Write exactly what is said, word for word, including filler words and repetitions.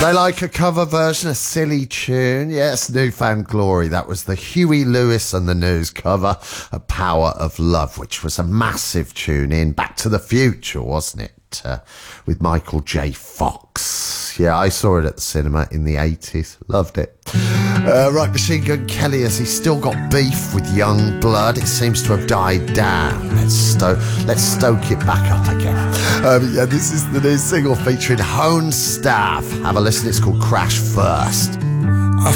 They like a cover version, a silly tune. Yes, Newfound Glory. That was the Huey Lewis and the News cover, A Power of Love, which was a massive tune in Back to the Future, wasn't it? Uh, with Michael J. Fox. Yeah, I saw it at the cinema in the eighties. Loved it. Uh, right, Machine Gun Kelly, has he still got beef with Young Blood? It seems to have died down. Let's, sto- let's stoke it back up again. Um, yeah, this is the new single featuring Hone Staff. Have a listen, it's called Crash First.